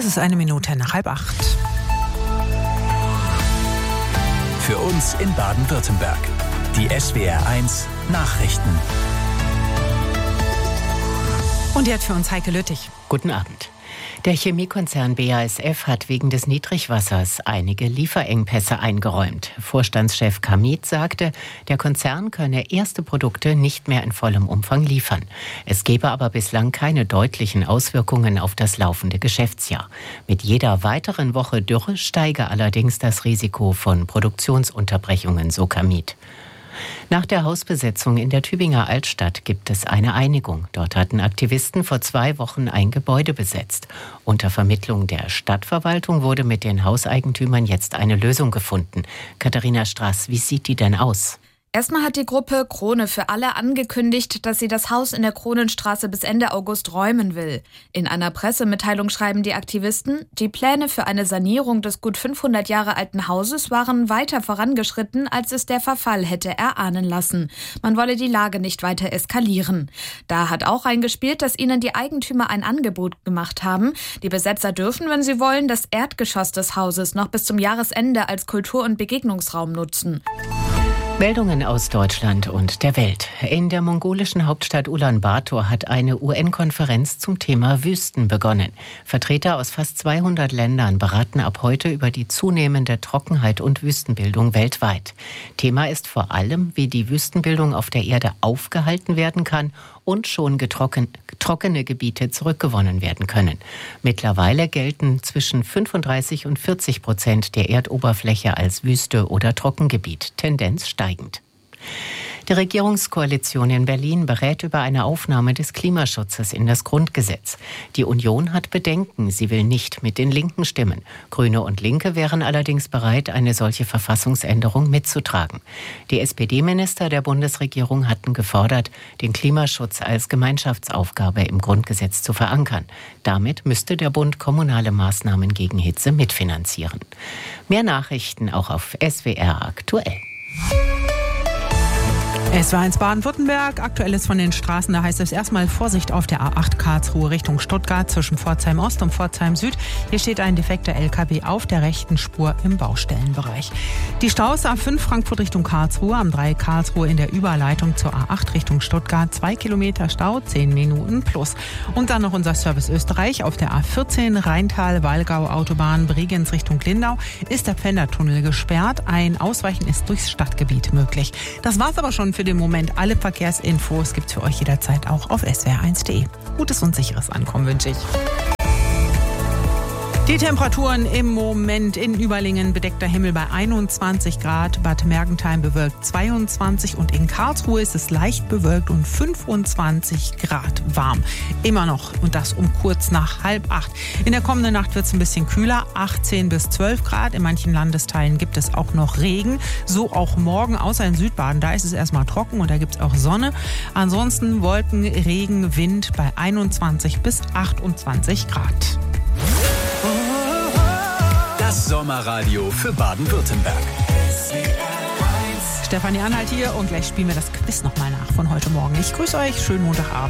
Es ist 7:01. Für uns in Baden-Württemberg. Die SWR1 Nachrichten. Und jetzt für uns Heike Lüttich. Guten Abend. Der Chemiekonzern BASF hat wegen des Niedrigwassers einige Lieferengpässe eingeräumt. Vorstandschef Kamit sagte, der Konzern könne erste Produkte nicht mehr in vollem Umfang liefern. Es gebe aber bislang keine deutlichen Auswirkungen auf das laufende Geschäftsjahr. Mit jeder weiteren Woche Dürre steige allerdings das Risiko von Produktionsunterbrechungen, so Kamit. Nach der Hausbesetzung in der Tübinger Altstadt gibt es eine Einigung. Dort hatten Aktivisten vor 2 Wochen ein Gebäude besetzt. Unter Vermittlung der Stadtverwaltung wurde mit den Hauseigentümern jetzt eine Lösung gefunden. Katharina Straß, wie sieht die denn aus? Erstmal hat die Gruppe Krone für alle angekündigt, dass sie das Haus in der Kronenstraße bis Ende August räumen will. In einer Pressemitteilung schreiben die Aktivisten, die Pläne für eine Sanierung des gut 500 Jahre alten Hauses waren weiter vorangeschritten, als es der Verfall hätte erahnen lassen. Man wolle die Lage nicht weiter eskalieren. Da hat auch reingespielt, dass ihnen die Eigentümer ein Angebot gemacht haben. Die Besetzer dürfen, wenn sie wollen, das Erdgeschoss des Hauses noch bis zum Jahresende als Kultur- und Begegnungsraum nutzen. Meldungen aus Deutschland und der Welt. In der mongolischen Hauptstadt Ulaanbaatar hat eine UN-Konferenz zum Thema Wüsten begonnen. Vertreter aus fast 200 Ländern beraten ab heute über die zunehmende Trockenheit und Wüstenbildung weltweit. Thema ist vor allem, wie die Wüstenbildung auf der Erde aufgehalten werden kann und schon trockene Gebiete zurückgewonnen werden können. Mittlerweile gelten zwischen 35% und 40% der Erdoberfläche als Wüste oder Trockengebiet, Tendenz steigend. Die Regierungskoalition in Berlin berät über eine Aufnahme des Klimaschutzes in das Grundgesetz. Die Union hat Bedenken, sie will nicht mit den Linken stimmen. Grüne und Linke wären allerdings bereit, eine solche Verfassungsänderung mitzutragen. Die SPD-Minister der Bundesregierung hatten gefordert, den Klimaschutz als Gemeinschaftsaufgabe im Grundgesetz zu verankern. Damit müsste der Bund kommunale Maßnahmen gegen Hitze mitfinanzieren. Mehr Nachrichten auch auf SWR aktuell. Es war in Baden-Württemberg. Aktuelles von den Straßen. Da heißt es erstmal Vorsicht auf der A8 Karlsruhe Richtung Stuttgart zwischen Pforzheim Ost und Pforzheim Süd. Hier steht ein defekter LKW auf der rechten Spur im Baustellenbereich. Die Staus A5 Frankfurt Richtung Karlsruhe, am 3 Karlsruhe in der Überleitung zur A8 Richtung Stuttgart. 2 Kilometer Stau, 10 Minuten plus. Und dann noch unser Service Österreich auf der A14 Rheintal-Wallgau Autobahn Bregenz Richtung Lindau ist der Pfändertunnel gesperrt. Ein Ausweichen ist durchs Stadtgebiet möglich. Das war's aber schon für den Moment. Alle Verkehrsinfos gibt's für euch jederzeit auch auf swr1.de. Gutes und sicheres Ankommen wünsche ich. Die Temperaturen im Moment in Überlingen bedeckter Himmel bei 21 Grad, Bad Mergentheim bewölkt 22 und in Karlsruhe ist es leicht bewölkt und 25 Grad warm. Immer noch und das um kurz nach 7:30. In der kommenden Nacht wird es ein bisschen kühler, 18 bis 12 Grad. In manchen Landesteilen gibt es auch noch Regen. So auch morgen, außer in Südbaden, da ist es erstmal trocken und da gibt es auch Sonne. Ansonsten Wolken, Regen, Wind bei 21 bis 28 Grad. Das Sommerradio für Baden-Württemberg. Stefanie Anhalt hier und gleich spielen wir das Quiz nochmal nach von heute Morgen. Ich grüße euch, schönen Montagabend.